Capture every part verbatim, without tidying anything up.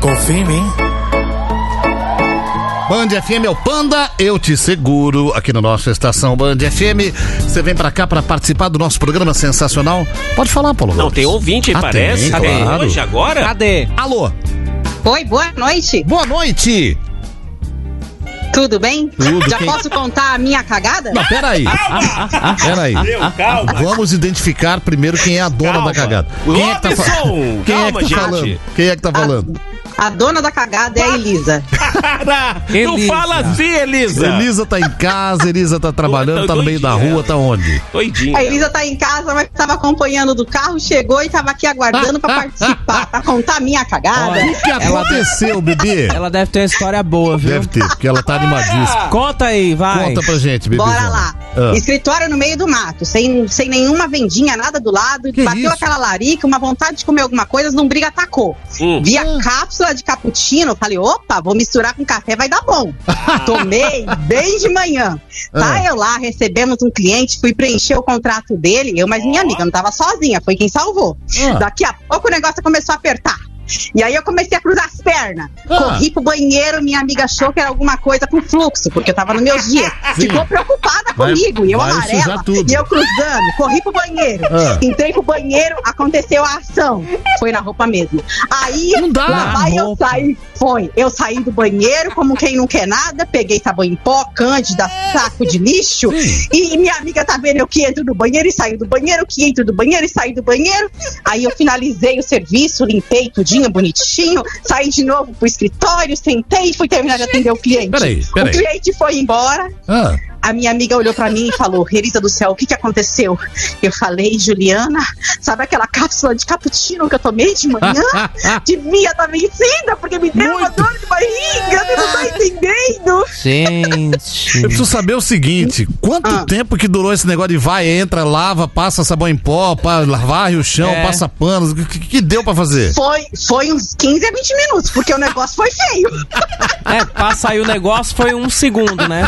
Confia em mim. Band F M é o Panda, eu te seguro, aqui no nosso Estação Band F M. Você vem pra cá pra participar do nosso programa sensacional. Pode falar, Paulo. Não, tem ouvinte aí, ah, parece. Tem, Cadê? claro. Hoje, agora? Cadê? Alô. Oi, boa noite. Boa noite. Tudo bem? Tudo. Já Quem... posso contar a minha cagada? Não, peraí. Peraí. Meu, calma. Vamos identificar primeiro quem é a dona Calma. da cagada. Quem é que tá, fa... Robson, quem calma, é que tá gente. falando? Quem é que tá falando? A, a dona da cagada é a Elisa. Para! Não Elisa. fala assim, Elisa. Elisa tá em casa, Elisa tá trabalhando, tá no meio da rua, tá onde? Doidinha. A Elisa tá em casa, mas tava acompanhando do carro, chegou e tava aqui aguardando pra participar, pra contar a minha cagada. O que, que aconteceu, bebê? Ela deve ter uma história boa, viu? Deve ter, porque ela tá animadíssima. Conta aí, vai. Conta pra gente, bebê. Bora lá. Ah. Escritório no meio do mato, sem, sem nenhuma vendinha, nada do lado. Que bateu isso? aquela larica, uma vontade de comer alguma coisa, não briga, atacou. Hum. Vi a Ah. cápsula de cappuccino, falei, opa, vou misturar com café, vai dar bom. Tomei bem de manhã. Tá, Ah. eu lá, recebemos um cliente, fui preencher o contrato dele, eu, mas minha amiga não tava sozinha, foi quem salvou. Ah. Daqui a pouco o negócio começou a apertar. E aí eu comecei a cruzar as pernas. Ah. Corri pro banheiro, minha amiga achou que era alguma coisa com fluxo, porque eu tava nos meus dias. Sim. Ficou preocupada Vai- comigo, e eu vai amarela, sujar tudo. e eu cruzando, corri pro banheiro. Ah. Entrei pro banheiro, aconteceu a ação. Foi na roupa mesmo. Aí, Não dá. lá vai Na eu roupa. saí, foi. Eu saí do banheiro, como quem não quer nada, peguei sabão em pó, cândida, saco de lixo, Sim. e minha amiga tá vendo eu que entro do banheiro e saio do banheiro, que entro do banheiro e saio do banheiro. Aí eu finalizei o serviço, limpei tudinho, bonitinho, saí de novo pro escritório, sentei e fui terminar de atender o cliente. Peraí, peraí. O cliente foi embora. Ah. A minha amiga olhou pra mim e falou, Elisa do céu, o que que aconteceu? Eu falei, Juliana, sabe aquela cápsula de cappuccino que eu tomei de manhã? Devia estar vencida, porque me deu uma Muito. dor de barriga, você não tá entendendo? Gente. Eu preciso saber o seguinte, quanto Ah. tempo que durou esse negócio de vai, entra, lava, passa sabão em pó, pa- varre o chão, É. passa panos, o que, que deu pra fazer? Foi, foi uns quinze a vinte minutos, porque o negócio foi feio. É, pra sair o negócio foi um segundo, né?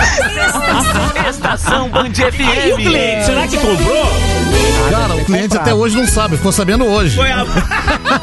Estação Band F M. E o cliente, será que comprou? Cara, o cliente até hoje não sabe, ficou sabendo hoje. Foi a...